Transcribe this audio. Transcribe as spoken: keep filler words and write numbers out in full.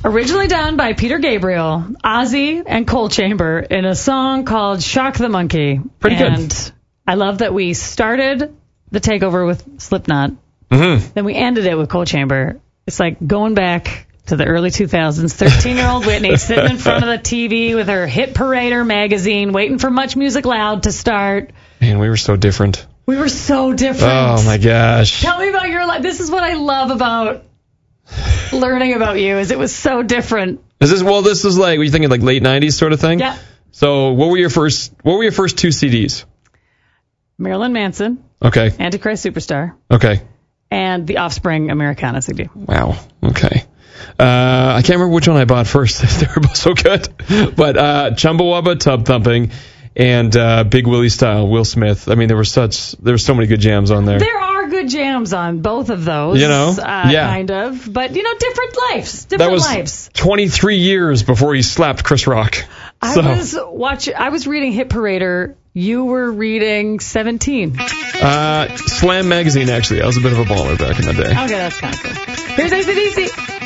Originally done by Peter Gabriel, Ozzy, and Coal Chamber in a song called Shock the Monkey. Pretty good. And I love that we started the takeover with Slipknot. Mm-hmm. Then we ended it with Coal Chamber. It's like going back to the early two thousands. thirteen-year-old Whitney sitting in front of the T V with her Hit Parader magazine, waiting for Much Music Loud to start. Man, we were so different. We were so different. Oh, my gosh. Tell me about your life. This is what I love about learning about you, is it was so different. Is this, well, this is like, were you thinking like late nineties sort of thing? Yeah. So what were your first, what were your first two C Ds? Marilyn Manson. Okay. Antichrist Superstar. Okay. And The Offspring Americana C D. Wow. Okay. Uh, I can't remember which one I bought first. They were both so good. But uh, Chumbawamba, Tub Thumping, and uh, Big Willie Style, Will Smith. I mean, there were such, there were so many good jams on there. There are good jams on both of those. You know? Uh, Yeah. Kind of. But, you know, different lives. Different That was lives. twenty-three years before he slapped Chris Rock. I So, was watch. I was reading Hit Parader. You were reading seventeen. uh, Slam Magazine, actually. I was a bit of a baller back in the day. Okay, that's kind of cool. Here's A C D C.